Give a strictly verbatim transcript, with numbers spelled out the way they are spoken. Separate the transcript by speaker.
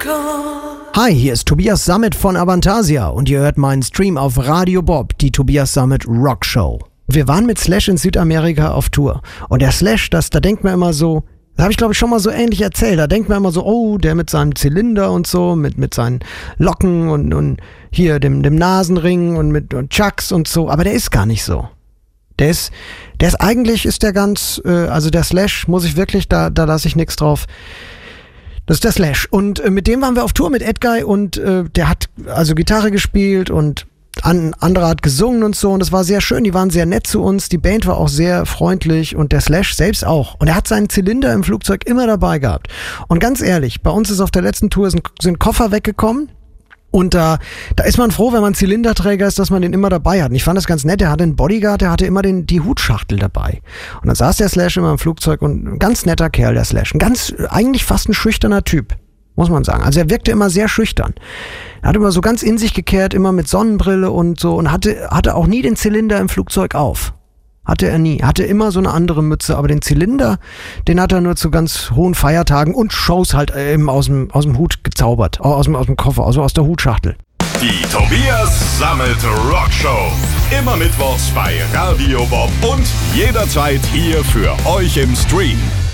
Speaker 1: Hi, hier ist Tobias Sammet von Avantasia und ihr hört meinen Stream auf Radio Bob, die Tobias Sammet Rock Show. Wir waren mit Slash in Südamerika auf Tour und der Slash, das, da denkt man immer so, das habe ich glaube ich schon mal so ähnlich erzählt, da denkt man immer so, oh, der mit seinem Zylinder und so, mit, mit seinen Locken und, und hier dem, dem Nasenring und mit und Chucks und so, aber der ist gar nicht so. Der ist, der ist eigentlich, ist der ganz, äh, also der Slash, muss ich wirklich, da, da lasse ich nichts drauf. Das ist der Slash. Und äh, mit dem waren wir auf Tour mit Edguy und äh, der hat also Gitarre gespielt und ein anderer hat gesungen und so und das war sehr schön, die waren sehr nett zu uns, die Band war auch sehr freundlich und der Slash selbst auch. Und er hat seinen Zylinder im Flugzeug immer dabei gehabt. Und ganz ehrlich, bei uns ist auf der letzten Tour sind, sind Koffer weggekommen. Und da, da ist man froh, wenn man Zylinderträger ist, dass man den immer dabei hat. Und ich fand das ganz nett, der hatte einen Bodyguard, der hatte immer den, die Hutschachtel dabei. Und dann saß der Slash immer im Flugzeug und ein ganz netter Kerl, der Slash. Ein ganz, eigentlich fast ein schüchterner Typ, muss man sagen. Also er wirkte immer sehr schüchtern. Er hat immer so ganz in sich gekehrt, immer mit Sonnenbrille und so und hatte, hatte auch nie den Zylinder im Flugzeug auf. Hatte er nie. Hatte immer so eine andere Mütze, aber den Zylinder, den hat er nur zu ganz hohen Feiertagen und Shows halt eben aus dem, aus dem Hut gezaubert. Aus dem, aus dem Koffer, also aus der Hutschachtel.
Speaker 2: Die Tobias Sammet Rock Show. Immer mittwochs bei Radio Bob und jederzeit hier für euch im Stream.